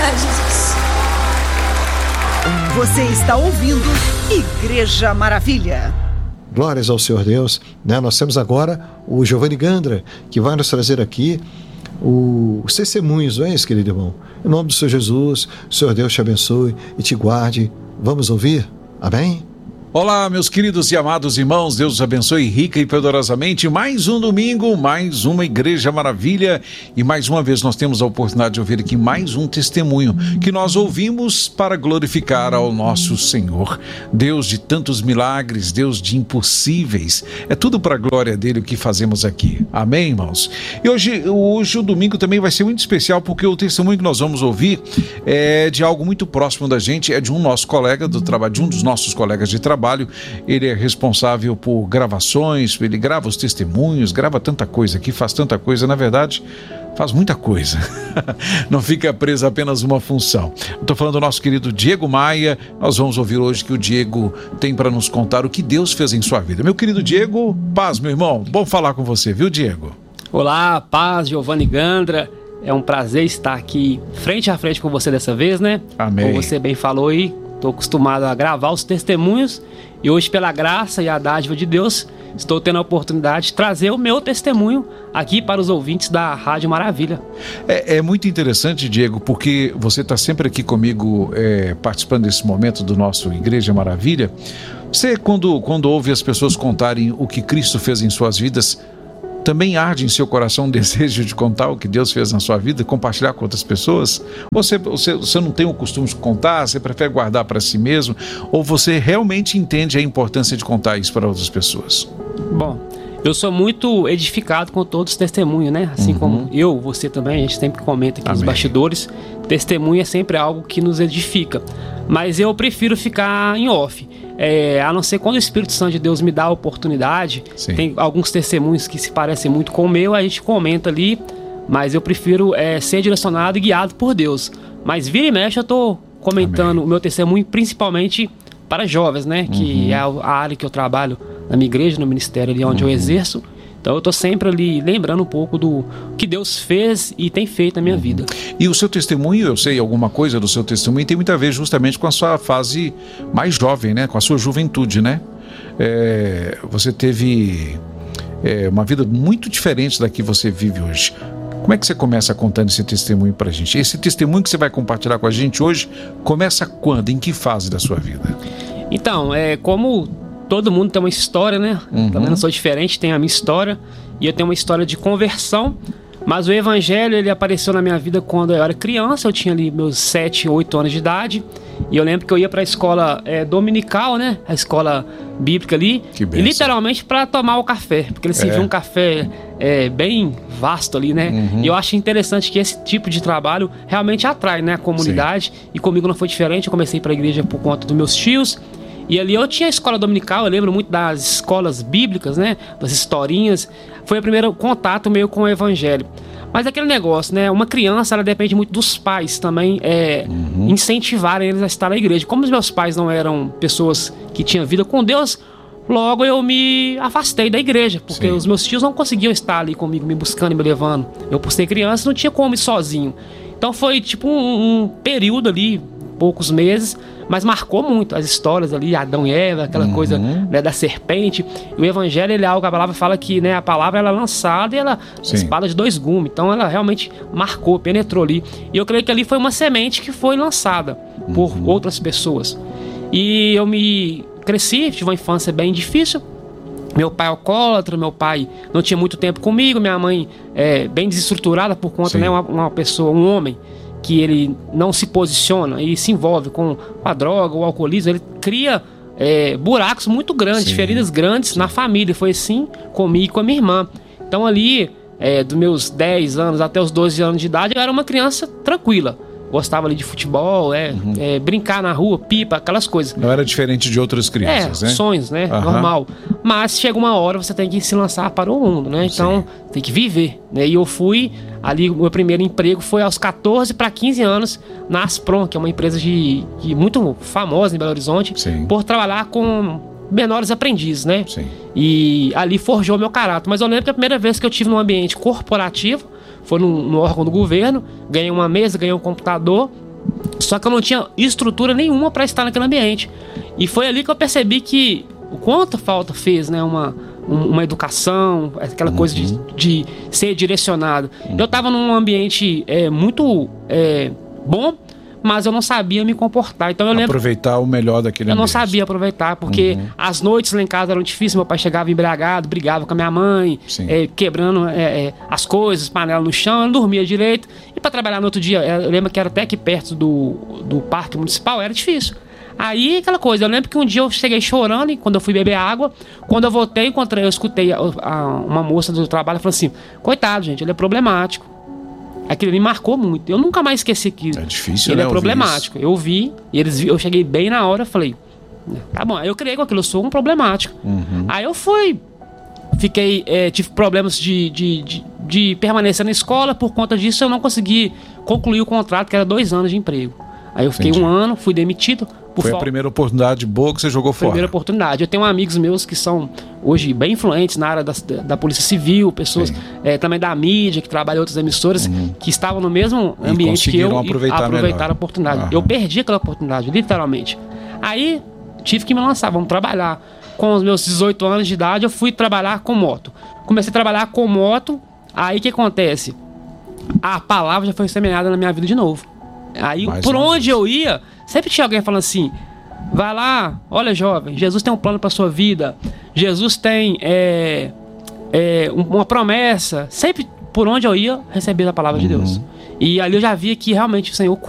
Obrigado, Jesus. Você está ouvindo Igreja Maravilha. Glórias ao Senhor Deus, né? Nós temos agora o Giovanni Gandra, que vai nos trazer aqui os testemunhos, não é isso, querido irmão? Em nome do Senhor Jesus, o Senhor Deus te abençoe e te guarde. Vamos ouvir? Amém? Olá, meus queridos e amados irmãos, Deus os abençoe rica e poderosamente. Mais um domingo, mais uma Igreja Maravilha, e mais uma vez nós temos a oportunidade de ouvir aqui mais um testemunho que nós ouvimos para glorificar ao nosso Senhor. Deus de tantos milagres, Deus de impossíveis, é tudo para a glória dele o que fazemos aqui. Amém, irmãos? E hoje o domingo também vai ser muito especial, porque o testemunho que nós vamos ouvir é de algo muito próximo da gente, é de um nosso colega do trabalho, de um dos nossos colegas de trabalho. Ele é responsável por gravações, ele grava os testemunhos, grava tanta coisa aqui, faz tanta coisa, na verdade, faz muita coisa. Não fica preso a apenas uma função. Estou falando do nosso querido Diego Maia. Nós vamos ouvir hoje que o Diego tem para nos contar o que Deus fez em sua vida. Meu querido Diego, paz, meu irmão. Bom falar com você, viu, Diego? Olá, paz, Giovanni Gandra. É um prazer estar aqui frente a frente com você dessa vez, né? Amém. Como você bem falou aí, estou acostumado a gravar os testemunhos e hoje, pela graça e a dádiva de Deus, estou tendo a oportunidade de trazer o meu testemunho aqui para os ouvintes da Rádio Maravilha. É muito interessante, Diego, porque você está sempre aqui comigo participando desse momento do nosso Igreja Maravilha. Você, quando ouve as pessoas contarem o que Cristo fez em suas vidas, também arde em seu coração um desejo de contar o que Deus fez na sua vida, compartilhar com outras pessoas? Ou você não tem o costume de contar, você prefere guardar para si mesmo? Ou você realmente entende a importância de contar isso para outras pessoas? Bom, eu sou muito edificado com todos os testemunhos, né? Assim como você também, a gente sempre comenta aqui nos bastidores, testemunho é sempre algo que nos edifica. Mas eu prefiro ficar em off. A não ser quando o Espírito Santo de Deus me dá a oportunidade. Sim. Tem alguns testemunhos que se parecem muito com o meu, a gente comenta ali, mas eu prefiro ser direcionado e guiado por Deus. Mas vira e mexe eu estou comentando o meu testemunho principalmente para jovens, né? Que é a área que eu trabalho na minha igreja, no ministério ali onde eu exerço. Então eu estou sempre ali lembrando um pouco do que Deus fez e tem feito na minha vida. E o seu testemunho, eu sei alguma coisa do seu testemunho, tem muito a ver justamente com a sua fase mais jovem, né? Com a sua juventude, né? Você teve uma vida muito diferente da que você vive hoje. Como é que você começa contando esse testemunho pra gente? Esse testemunho que você vai compartilhar com a gente hoje, começa quando? Em que fase da sua vida? Então, como todo mundo tem uma história, né? Também não sou diferente, tenho a minha história. E eu tenho uma história de conversão. Mas o evangelho, ele apareceu na minha vida quando eu era criança. Eu tinha ali meus 7, 8 anos de idade. E eu lembro que eu ia para a escola dominical, né? A escola bíblica ali. Que bênção. E literalmente para tomar o café. Porque eles serviam um café bem vasto ali, né? E eu acho interessante que esse tipo de trabalho realmente atrai, né, a comunidade. Sim. E comigo não foi diferente. Eu comecei para a igreja por conta dos meus tios. E ali eu tinha a escola dominical, eu lembro muito das escolas bíblicas, né? Das historinhas. Foi o primeiro contato meu com o evangelho. Mas aquele negócio, né? Uma criança, ela depende muito dos pais também incentivarem eles a estar na igreja. Como os meus pais não eram pessoas que tinham vida com Deus, logo eu me afastei da igreja. Porque os meus tios não conseguiam estar ali comigo, me buscando e me levando. Eu, por ser criança, não tinha como ir sozinho. Então foi tipo um período ali, poucos meses, mas marcou muito as histórias ali, Adão e Eva, aquela coisa, né, da serpente. E o evangelho, ele é algo, a palavra fala que, né, a palavra ela é lançada e ela é espada de 2 gumes. Então ela realmente marcou, penetrou ali. E eu creio que ali foi uma semente que foi lançada por outras pessoas. E eu cresci, tive uma infância bem difícil. Meu pai é alcoólatra, meu pai não tinha muito tempo comigo, minha mãe bem desestruturada por conta, né, uma pessoa, um homem que ele não se posiciona e se envolve com a droga, o alcoolismo, ele cria buracos muito grandes, feridas grandes na família. Foi assim comigo e com a minha irmã. Então ali, dos meus 10 anos até os 12 anos de idade, eu era uma criança tranquila. Gostava ali de futebol, brincar na rua, pipa, aquelas coisas. Não era diferente de outras crianças, né? Sonhos, né? Normal. Mas chega uma hora, você tem que se lançar para o mundo, né? Então, tem que viver, né? E eu fui, ali, o meu primeiro emprego foi aos 14 para 15 anos na Aspron, que é uma empresa muito famosa em Belo Horizonte, por trabalhar com menores aprendizes, né? E ali forjou meu caráter. Mas eu lembro que a primeira vez que eu tive num ambiente corporativo foi no órgão do governo, ganhei uma mesa, ganhei um computador Só que eu não tinha estrutura nenhuma para estar naquele ambiente. E foi ali que eu percebi que o quanto falta fez, né, uma educação, aquela coisa de ser direcionado. Eu estava num ambiente muito bom, mas eu não sabia me comportar. Então eu lembro, aproveitar o melhor daquele ambiente. Eu não sabia aproveitar, porque as noites lá em casa eram difíceis. Meu pai chegava embriagado, brigava com a minha mãe, quebrando as coisas, panela no chão. Eu não dormia direito. E para trabalhar no outro dia, eu lembro que era até aqui perto do parque municipal, era difícil. Aí aquela coisa, eu lembro que um dia eu cheguei chorando, e quando eu fui beber água, quando eu voltei, eu escutei uma moça do trabalho falando assim: coitado, gente, ele é problemático. Aquilo me marcou muito. Eu nunca mais esqueci aquilo. É difícil, ele né? É problemático. Eu vi, e eu cheguei bem na hora, falei, tá bom. Aí eu criei com aquilo, eu sou um problemático. Aí eu tive problemas de permanecer na escola. Por conta disso, eu não consegui concluir o contrato, que era 2 anos de emprego. Aí eu fiquei 1 ano, fui demitido. Foi a primeira oportunidade boa que você jogou fora? Primeira oportunidade. Eu tenho amigos meus que são hoje bem influentes na área da Polícia Civil, pessoas também da mídia, que trabalham em outras emissoras, que estavam no mesmo ambiente que eu e aproveitaram a oportunidade. Eu perdi aquela oportunidade, literalmente. Aí tive que me lançar, vamos trabalhar. Com os meus 18 anos de idade, eu fui trabalhar com moto. Comecei a trabalhar com moto, aí o que acontece? A palavra já foi semeada na minha vida de novo. Aí, por onde eu ia, sempre tinha alguém falando assim: vai lá, olha, jovem, Jesus tem um plano para sua vida, Jesus tem uma promessa. Sempre, por onde eu ia, recebia a palavra de Deus. E ali eu já via que realmente o Senhor